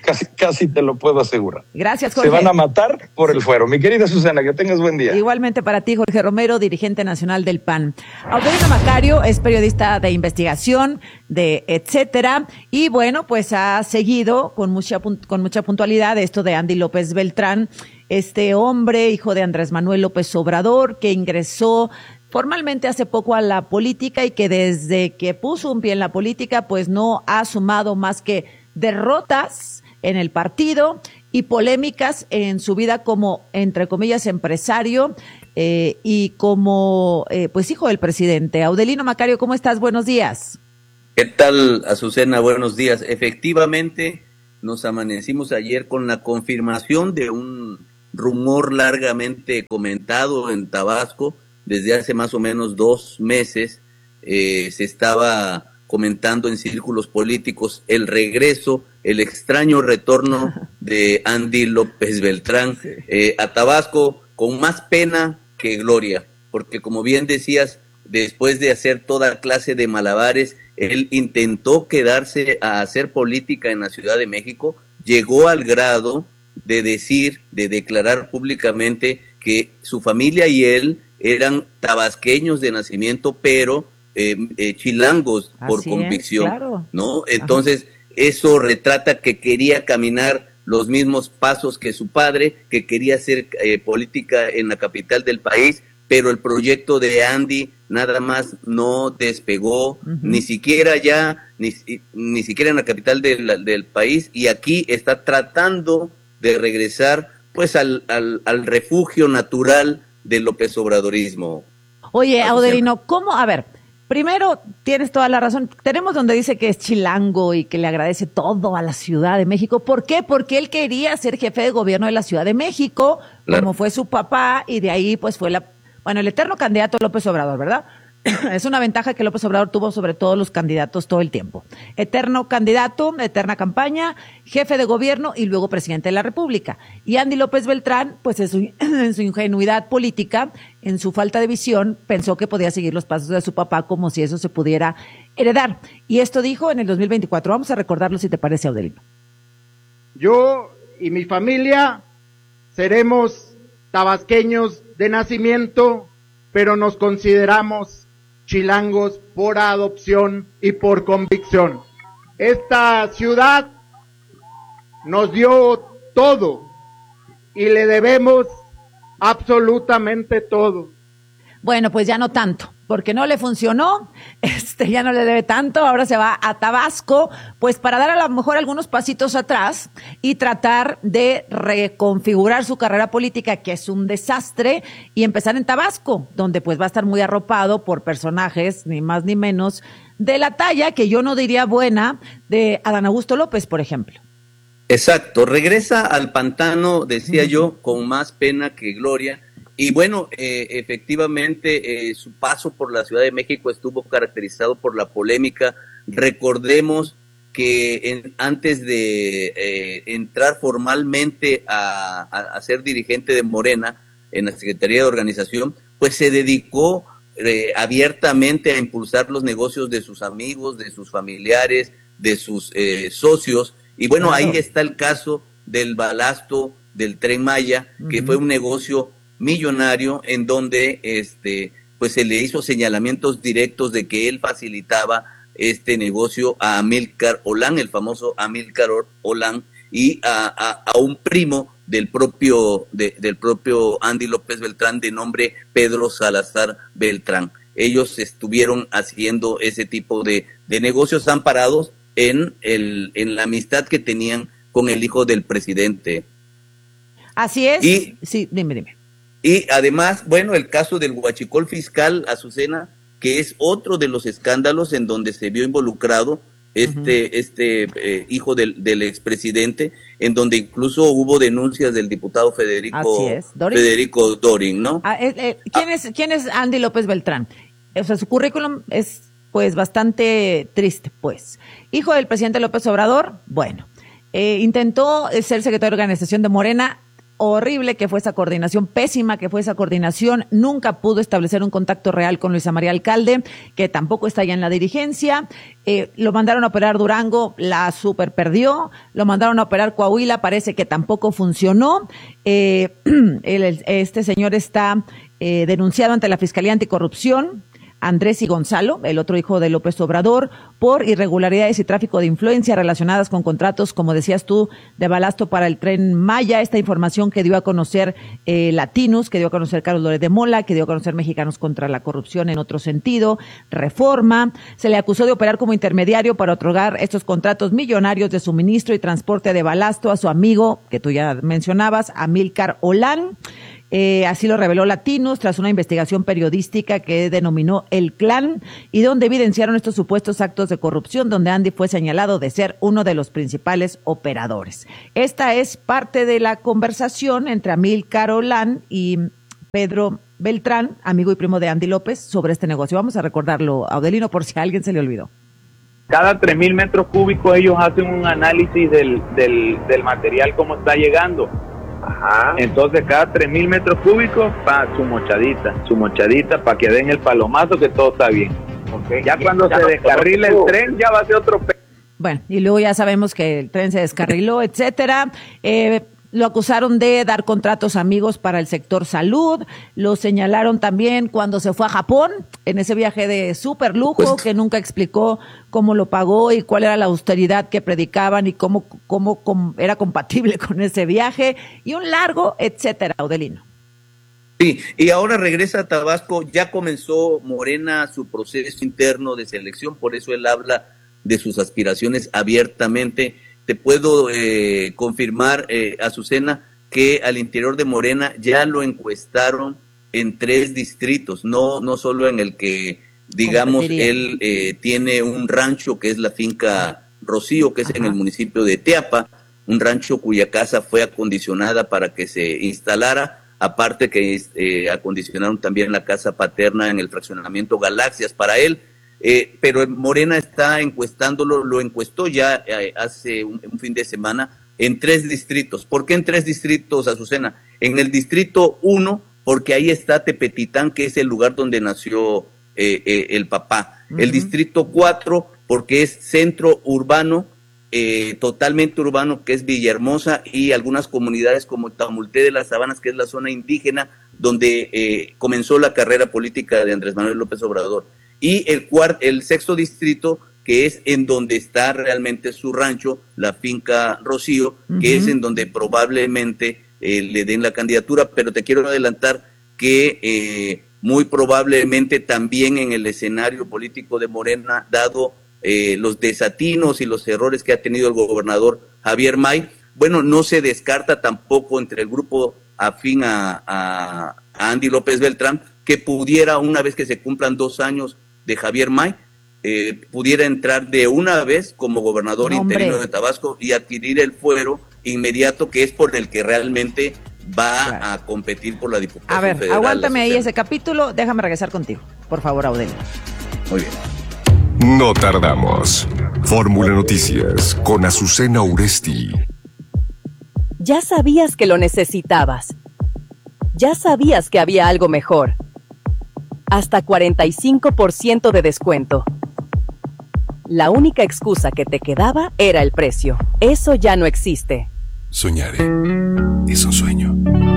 Casi te lo puedo asegurar. Gracias, Jorge. Se van a matar por el fuero. Mi querida Susana, que tengas buen día. Igualmente para ti, Jorge Romero, dirigente nacional del PAN. Aurelio Macario es periodista de investigación, de etcétera, y bueno, pues ha seguido con mucha puntualidad esto de Andy López Beltrán, este hombre, hijo de Andrés Manuel López Obrador, que ingresó formalmente hace poco a la política y que desde que puso un pie en la política, pues no ha sumado más que derrotas en el partido y polémicas en su vida como, entre comillas, empresario y como, pues, hijo del presidente. Aurelio Macario, ¿cómo estás? Buenos días. ¿Qué tal, Azucena? Buenos días. Efectivamente, nos amanecimos ayer con la confirmación de un rumor largamente comentado en Tabasco desde hace más o menos 2 meses. Se estaba comentando en círculos políticos el regreso, el extraño retorno de Andy López Beltrán a Tabasco, con más pena que gloria, porque como bien decías, después de hacer toda clase de malabares, él intentó quedarse a hacer política en la Ciudad de México, llegó al grado de declarar públicamente que su familia y él eran tabasqueños de nacimiento, pero chilangos por convicción, claro. ¿No? Entonces, eso retrata que quería caminar los mismos pasos que su padre, que quería hacer política en la capital del país, pero el proyecto de Andy nada más no despegó, ni siquiera ni siquiera en la capital del país, y aquí está tratando de regresar pues al refugio natural del López Obradorismo. Oye, Aurelio, ¿cómo? A ver, primero, tienes toda la razón. Tenemos donde dice que es chilango y que le agradece todo a la Ciudad de México. ¿Por qué? Porque él quería ser jefe de gobierno de la Ciudad de México, claro, como fue su papá, y de ahí pues fue el eterno candidato López Obrador, ¿verdad? Es una ventaja que López Obrador tuvo sobre todos los candidatos todo el tiempo. Eterno candidato, eterna campaña, jefe de gobierno y luego presidente de la República. Y Andy López Beltrán, pues en su ingenuidad política, en su falta de visión, pensó que podía seguir los pasos de su papá como si eso se pudiera heredar. Y esto dijo en el 2024. Vamos a recordarlo si te parece, Aurelio. Yo y mi familia seremos tabasqueños de nacimiento, pero nos consideramos chilangos por adopción y por convicción. Esta ciudad nos dio todo y le debemos absolutamente todo. Bueno, pues ya no tanto, porque no le funcionó, ya no le debe tanto, ahora se va a Tabasco, pues para dar a lo mejor algunos pasitos atrás y tratar de reconfigurar su carrera política, que es un desastre, y empezar en Tabasco, donde pues va a estar muy arropado por personajes, ni más ni menos, de la talla, que yo no diría buena, de Adán Augusto López, por ejemplo. Exacto, regresa al pantano, decía yo, con más pena que gloria. Y bueno, efectivamente, su paso por la Ciudad de México estuvo caracterizado por la polémica. Recordemos que antes de entrar formalmente a ser dirigente de Morena en la Secretaría de Organización, pues se dedicó abiertamente a impulsar los negocios de sus amigos, de sus familiares, de sus socios. Y bueno, claro, ahí está el caso del balasto del Tren Maya, que fue un negocio millonario en donde pues se le hizo señalamientos directos de que él facilitaba este negocio a Amílcar Olán, el famoso Amílcar Olán, y a un primo del propio Andy López Beltrán de nombre Pedro Salazar Beltrán. Ellos estuvieron haciendo ese tipo de negocios amparados en la amistad que tenían con el hijo del presidente. Así es. Sí, dime. Y además, bueno, el caso del huachicol fiscal, Azucena, que es otro de los escándalos en donde se vio involucrado hijo del expresidente, en donde incluso hubo denuncias del diputado Federico Dorin, ¿no? ¿Quién es Andy López Beltrán? O sea, su currículum es pues bastante triste, pues. Hijo del presidente López Obrador, bueno, intentó ser secretario de organización de Morena. horrible que fue esa coordinación, pésima que fue esa coordinación. Nunca pudo establecer un contacto real con Luisa María Alcalde, que tampoco está ya en la dirigencia. Lo mandaron a operar Durango, la super perdió. Lo mandaron a operar Coahuila, parece que tampoco funcionó. Este señor está denunciado ante la Fiscalía Anticorrupción, Andrés y Gonzalo, el otro hijo de López Obrador, por irregularidades y tráfico de influencia relacionadas con contratos, como decías tú, de balasto para el Tren Maya. Esta información que dio a conocer Latinos, que dio a conocer Carlos Loret de Mola, que dio a conocer Mexicanos contra la Corrupción en otro sentido, Reforma. Se le acusó de operar como intermediario para otorgar estos contratos millonarios de suministro y transporte de balasto a su amigo, que tú ya mencionabas, Amílcar Olán. Así lo reveló Latinos tras una investigación periodística que denominó El Clan, y donde evidenciaron estos supuestos actos de corrupción, donde Andy fue señalado de ser uno de los principales operadores. Esta es parte de la conversación entre Amílcar Olán y Pedro Beltrán, amigo y primo de Andy López, sobre este negocio. Vamos a recordarlo, Audelino, por si a alguien se le olvidó. Cada 3,000 metros cúbicos ellos hacen un análisis del material, cómo está llegando. Ajá. Entonces cada 3,000 metros cúbicos su mochadita para que den el palomazo que todo está bien. Okay. Ya cuando se descarrile el tren ya va a ser otro Bueno, y luego ya sabemos que el tren se descarriló, etcétera. Lo acusaron de dar contratos amigos para el sector salud. Lo señalaron también cuando se fue a Japón, en ese viaje de súper lujo, que nunca explicó cómo lo pagó y cuál era la austeridad que predicaban y cómo era compatible con ese viaje, y un largo etcétera, Audelino. Sí, y ahora regresa a Tabasco. Ya comenzó Morena su proceso interno de selección, por eso él habla de sus aspiraciones abiertamente. Te puedo confirmar, Azucena, que al interior de Morena ya lo encuestaron en 3 distritos, no solo en el que, digamos, él tiene un rancho que es la finca Rocío, que es en el municipio de Teapa, un rancho cuya casa fue acondicionada para que se instalara, aparte que acondicionaron también la casa paterna en el fraccionamiento Galaxias para él. Pero Morena está encuestándolo, lo encuestó ya hace un fin de semana en 3 distritos. ¿Por qué en 3 distritos, Azucena? En el distrito 1, porque ahí está Tepetitán, que es el lugar donde nació el papá. Uh-huh. El distrito 4, porque es centro urbano, totalmente urbano, que es Villahermosa, y algunas comunidades como Tamulté de las Sabanas, que es la zona indígena donde comenzó la carrera política de Andrés Manuel López Obrador. Y el sexto distrito, que es en donde está realmente su rancho, la finca Rocío, que es en donde probablemente le den la candidatura, pero te quiero adelantar que muy probablemente también en el escenario político de Morena, dado los desatinos y los errores que ha tenido el gobernador Javier May, bueno, no se descarta tampoco entre el grupo afín a Andy López Beltrán, que pudiera, una vez que se cumplan 2 años de Javier May, pudiera entrar de una vez como gobernador interino de Tabasco y adquirir el fuero inmediato, que es por el que realmente va a competir por la Diputación Federal. A ver, federal, aguántame ahí ese capítulo, déjame regresar contigo, por favor, Audelio. Muy bien. No tardamos. Fórmula Noticias con Azucena Uresti. Ya sabías que lo necesitabas. Ya sabías que había algo mejor. Hasta 45% de descuento. La única excusa que te quedaba era el precio. Eso ya no existe. Soñar es un sueño.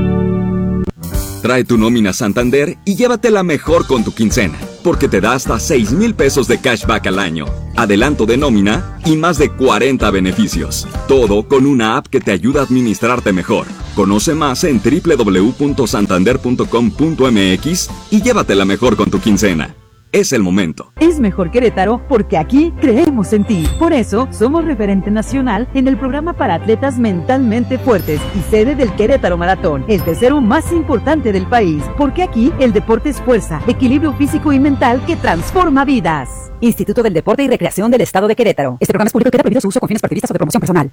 Trae tu nómina Santander y llévatela mejor con tu quincena, porque te da hasta 6,000 pesos de cashback al año, adelanto de nómina y más de 40 beneficios. Todo con una app que te ayuda a administrarte mejor. Conoce más en www.santander.com.mx y llévatela mejor con tu quincena. Es el momento. Es mejor Querétaro porque aquí creemos en ti. Por eso somos referente nacional en el programa para atletas mentalmente fuertes y sede del Querétaro Maratón, el tercero más importante del país, porque aquí el deporte es fuerza, equilibrio físico y mental que transforma vidas. Instituto del Deporte y Recreación del Estado de Querétaro. Este programa es público y queda prohibido su uso con fines partidistas o de promoción personal.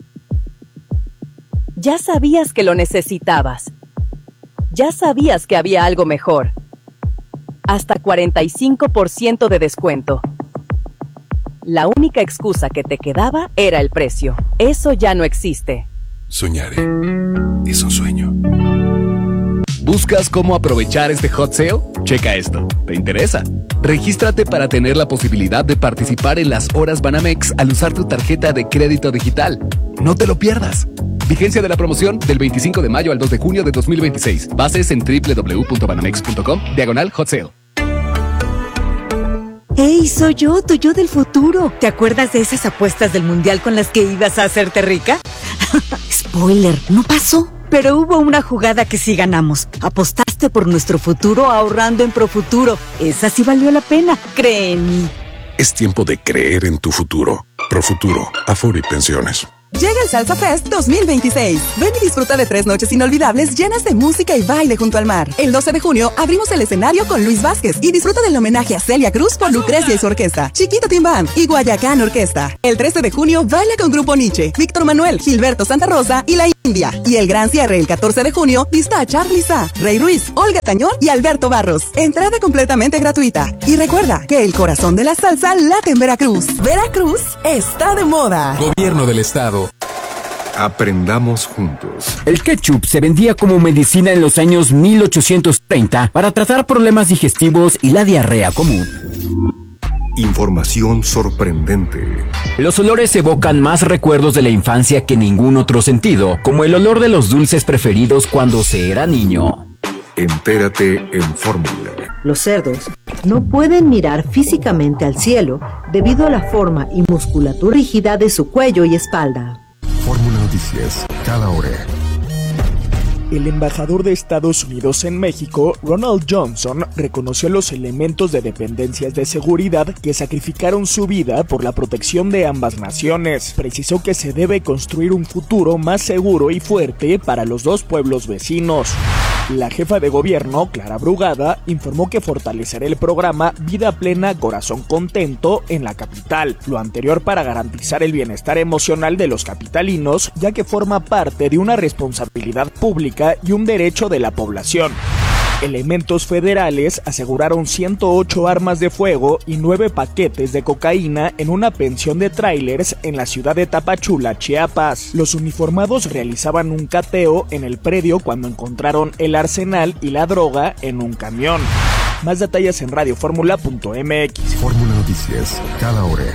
Ya sabías que lo necesitabas. Ya sabías que había algo mejor. Hasta 45% de descuento. La única excusa que te quedaba era el precio. Eso ya no existe. Soñaré. Es un sueño. ¿Buscas cómo aprovechar este hot sale? Checa esto. ¿Te interesa? Regístrate para tener la posibilidad de participar en las horas Banamex al usar tu tarjeta de crédito digital. No te lo pierdas. Vigencia de la promoción del 25 de mayo al 2 de junio de 2026. Bases en www.banamex.com/hot sale. ¡Hey, soy yo, tu yo del futuro! ¿Te acuerdas de esas apuestas del mundial con las que ibas a hacerte rica? Spoiler, no pasó. Pero hubo una jugada que sí ganamos. Apostaste por nuestro futuro ahorrando en Profuturo. Esa sí valió la pena, cree en mí. Es tiempo de creer en tu futuro. Profuturo, Afore y Pensiones. Llega el Salsa Fest 2026. Ven y disfruta de 3 noches inolvidables llenas de música y baile junto al mar. El 12 de junio abrimos el escenario con Luis Vázquez y disfruta del homenaje a Celia Cruz por Lucrecia y su orquesta, Chiquito Team Band y Guayacán Orquesta. El 13 de junio baila con Grupo Nietzsche, Víctor Manuel, Gilberto Santa Rosa y La India. Y el gran cierre el 14 de junio está a Charly Sa, Rey Ruiz, Olga Tañón y Alberto Barros. Entrada completamente gratuita. Y recuerda que el corazón de la salsa late en Veracruz. Veracruz está de moda. Gobierno del Estado. Aprendamos juntos. El ketchup se vendía como medicina en los años 1830 para tratar problemas digestivos y la diarrea común. Información sorprendente. Los olores evocan más recuerdos de la infancia que ningún otro sentido, como el olor de los dulces preferidos cuando se era niño. Entérate en Fórmula. Los cerdos no pueden mirar físicamente al cielo debido a la forma y musculatura rígida de su cuello y espalda. Fórmula Noticias, cada hora. El embajador de Estados Unidos en México, Ronald Johnson, reconoció los elementos de dependencias de seguridad que sacrificaron su vida por la protección de ambas naciones. Precisó que se debe construir un futuro más seguro y fuerte para los dos pueblos vecinos. La jefa de gobierno, Clara Brugada, informó que fortalecerá el programa Vida Plena, Corazón Contento en la capital, lo anterior para garantizar el bienestar emocional de los capitalinos, ya que forma parte de una responsabilidad pública y un derecho de la población. Elementos federales aseguraron 108 armas de fuego y 9 paquetes de cocaína en una pensión de tráilers en la ciudad de Tapachula, Chiapas. Los uniformados realizaban un cateo en el predio cuando encontraron el arsenal y la droga en un camión. Más detalles en radioformula.mx. Fórmula Noticias, cada hora.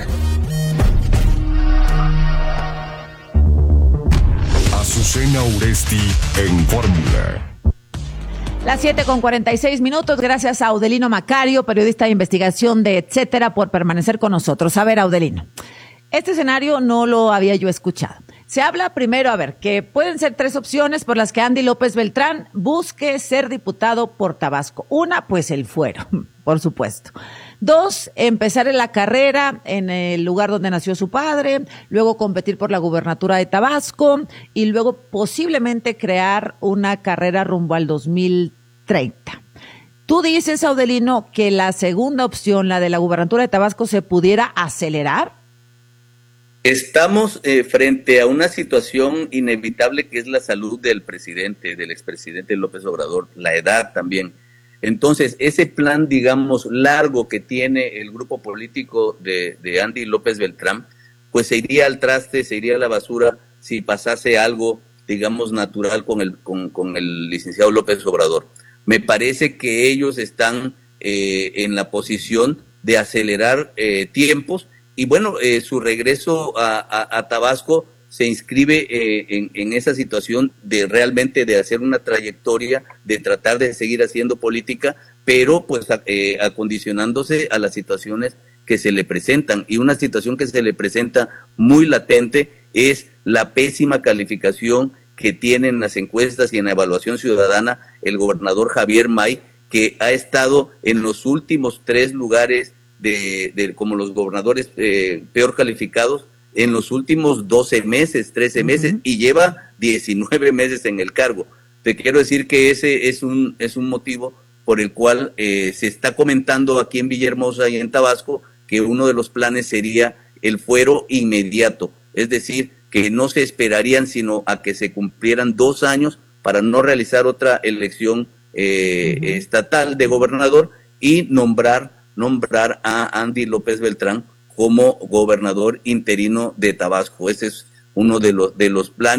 Azucena Uresti en Fórmula. Las 7:46, gracias a Audelino Macario, periodista de investigación de Etcétera, por permanecer con nosotros. A ver, Audelino, este escenario no lo había yo escuchado. Se habla primero, que pueden ser 3 opciones por las que Andy López Beltrán busque ser diputado por Tabasco. Una, pues el fuero, por supuesto. 2, empezar en la carrera en el lugar donde nació su padre, luego competir por la gubernatura de Tabasco y luego posiblemente crear una carrera rumbo al 2030. Tú dices, Audelino, que la segunda opción, la de la gubernatura de Tabasco, se pudiera acelerar. Estamos frente a una situación inevitable que es la salud del presidente, del expresidente López Obrador, la edad también. Entonces, ese plan, digamos, largo que tiene el grupo político de Andy López Beltrán, pues se iría al traste, se iría a la basura si pasase algo, digamos, natural con el licenciado López Obrador. Me parece que ellos están en la posición de acelerar tiempos y bueno, su regreso a Tabasco se inscribe en esa situación de realmente de hacer una trayectoria, de tratar de seguir haciendo política, pero pues acondicionándose a las situaciones que se le presentan. Y una situación que se le presenta muy latente es la pésima calificación que tiene en las encuestas y en la evaluación ciudadana el gobernador Javier May, que ha estado en los últimos 3 lugares de como los gobernadores peor calificados en los últimos 12 meses, 13 meses, y lleva 19 meses en el cargo. Te quiero decir que ese es un motivo por el cual se está comentando aquí en Villahermosa y en Tabasco que uno de los planes sería el fuero inmediato, es decir, que no se esperarían sino a que se cumplieran 2 años para no realizar otra elección estatal de gobernador y nombrar a Andy López Beltrán como gobernador interino de Tabasco. Ese es uno de los planes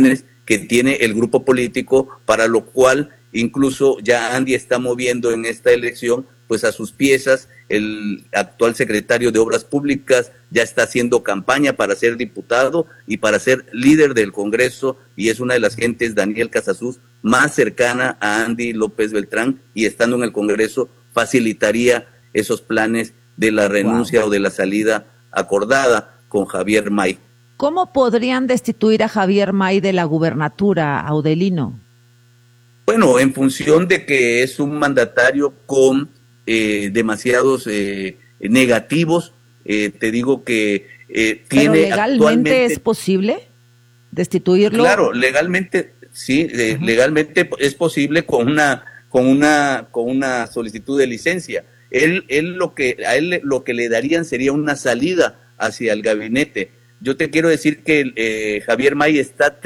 que tiene el grupo político, para lo cual incluso ya Andy está moviendo en esta elección pues a sus piezas. El actual secretario de Obras Públicas ya está haciendo campaña para ser diputado y para ser líder del Congreso, y es una de las gentes, Daniel Casasus, más cercana a Andy López Beltrán, y estando en el Congreso facilitaría esos planes de la renuncia o de la salida acordada con Javier May. ¿Cómo podrían destituir a Javier May de la gubernatura, Audelino? Bueno, en función de que es un mandatario con demasiados negativos, te digo que tiene. ¿Pero legalmente es posible destituirlo? Claro, legalmente sí, legalmente es posible con una solicitud de licencia. A él lo que le darían sería una salida hacia el gabinete. Yo te quiero decir que Javier May está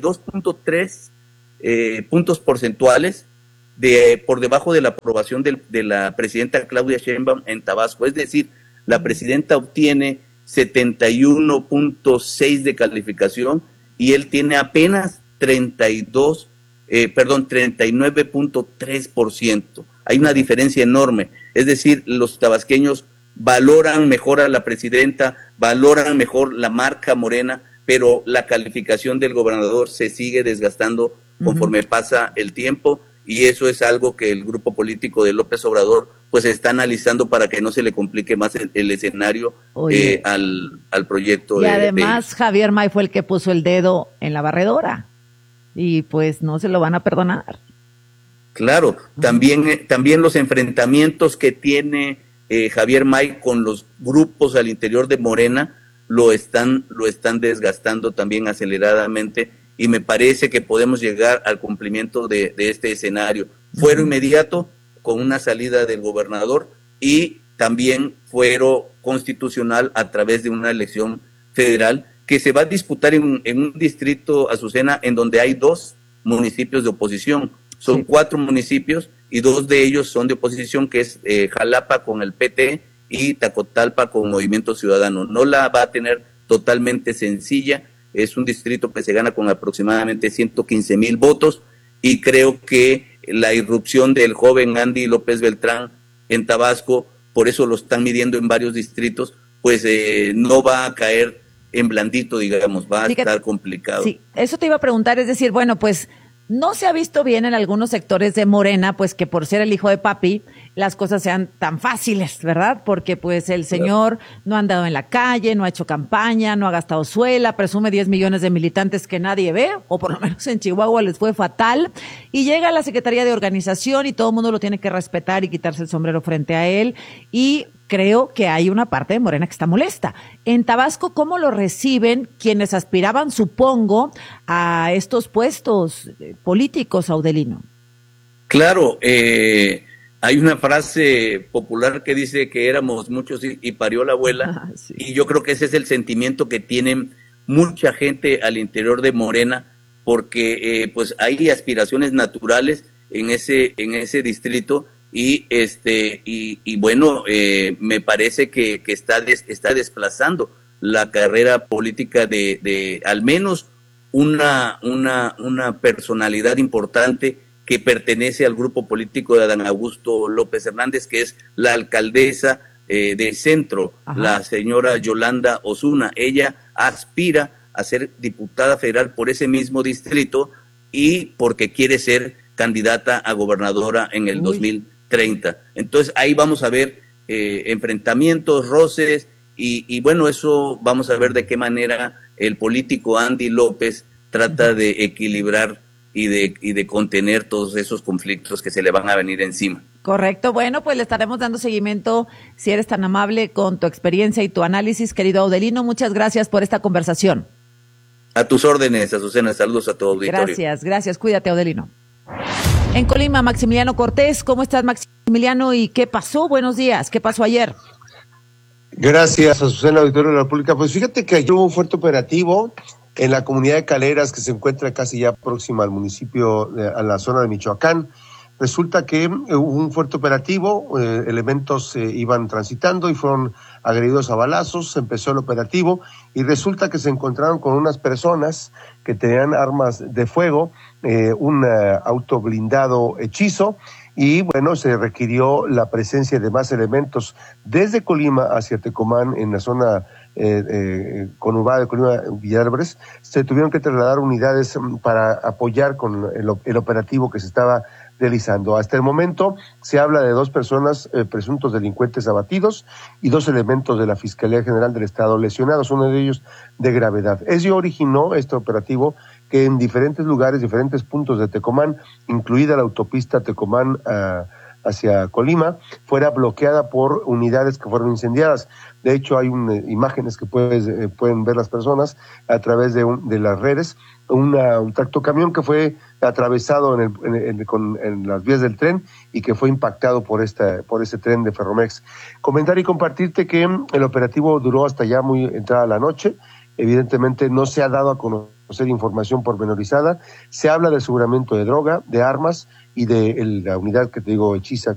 32.3 puntos porcentuales por debajo de la aprobación de la presidenta Claudia Sheinbaum en Tabasco. Es decir, la presidenta obtiene 71.6 de calificación y él tiene apenas 39.3%. Hay una diferencia enorme. Es decir, los tabasqueños valoran mejor a la presidenta, valoran mejor la marca Morena, pero la calificación del gobernador se sigue desgastando conforme pasa el tiempo, y eso es algo que el grupo político de López Obrador pues está analizando para que no se le complique más el escenario al proyecto. Y además Javier May fue el que puso el dedo en la barredora y pues no se lo van a perdonar. Claro, también los enfrentamientos que tiene Javier May con los grupos al interior de Morena lo están desgastando también aceleradamente, y me parece que podemos llegar al cumplimiento de este escenario. Fuero inmediato con una salida del gobernador y también fuero constitucional a través de una elección federal que se va a disputar en un distrito, Azucena, en donde hay 2 municipios de oposición. Son 4 municipios y 2 de ellos son de oposición, que es Jalapa con el PT y Tacotalpa con Movimiento Ciudadano. No la va a tener totalmente sencilla. Es un distrito que se gana con aproximadamente 115,000 votos, y creo que la irrupción del joven Andy López Beltrán en Tabasco, por eso lo están midiendo en varios distritos, pues no va a caer en blandito, digamos, va a estar complicado. Sí, eso te iba a preguntar, es decir, bueno, pues no se ha visto bien en algunos sectores de Morena, pues que por ser el hijo de papi, las cosas sean tan fáciles, ¿verdad? Porque pues el señor no ha andado en la calle, no ha hecho campaña, no ha gastado suela, presume 10 millones de militantes que nadie ve, o por lo menos en Chihuahua les fue fatal, y llega a la Secretaría de Organización y todo el mundo lo tiene que respetar y quitarse el sombrero frente a él, y creo que hay una parte de Morena que está molesta. En Tabasco, ¿cómo lo reciben quienes aspiraban, supongo, a estos puestos políticos, Audelino? Claro, hay una frase popular que dice que éramos muchos y parió la abuela, sí. Y yo creo que ese es el sentimiento que tienen mucha gente al interior de Morena, porque pues hay aspiraciones naturales en ese distrito, y bueno, me parece que está desplazando la carrera política de al menos una personalidad importante que pertenece al grupo político de Adán Augusto López Hernández, que es la alcaldesa del centro, la señora Yolanda Osuna. Ella aspira a ser diputada federal por ese mismo distrito, y porque quiere ser candidata a gobernadora en el 2030. Entonces ahí vamos a ver enfrentamientos, roces, y bueno, eso vamos a ver de qué manera el político Andy López trata de equilibrar y de contener todos esos conflictos que se le van a venir encima. Correcto. Bueno, pues le estaremos dando seguimiento, si eres tan amable, con tu experiencia y tu análisis, querido Audelino. Muchas gracias por esta conversación. A tus órdenes, Azucena. Saludos a tu auditorio. Gracias. Cuídate, Audelino. En Colima, Maximiliano Cortés. ¿Cómo estás, Maximiliano? ¿Y qué pasó? Buenos días. ¿Qué pasó ayer? Gracias, Azucena, auditorio de la República. Pues fíjate que ayer hubo un fuerte operativo en la comunidad de Caleras, que se encuentra casi ya próxima al municipio, a la zona de Michoacán. Resulta que hubo un fuerte operativo, elementos iban transitando y fueron agredidos a balazos, empezó el operativo y resulta que se encontraron con unas personas que tenían armas de fuego, un auto blindado hechizo, y bueno, se requirió la presencia de más elementos desde Colima hacia Tecomán, en la zona conurbada de Colima, Villalbres. Se tuvieron que trasladar unidades para apoyar con el operativo que se estaba realizando. Hasta el momento se habla de 2 personas, presuntos delincuentes abatidos, y 2 elementos de la Fiscalía General del Estado lesionados, uno de ellos de gravedad. Ello originó este operativo que en diferentes lugares, diferentes puntos de Tecomán, incluida la autopista Tecomán hacia Colima, fuera bloqueada por unidades que fueron incendiadas. De hecho, hay imágenes que pueden ver las personas a través de las redes, un tractocamión que fue atravesado en las vías del tren y que fue impactado por ese tren de Ferromex. Comentar y compartirte que el operativo duró hasta ya muy entrada la noche. Evidentemente no se ha dado a conocer información pormenorizada. Se habla de aseguramiento de droga, de armas y de la unidad que te digo hechiza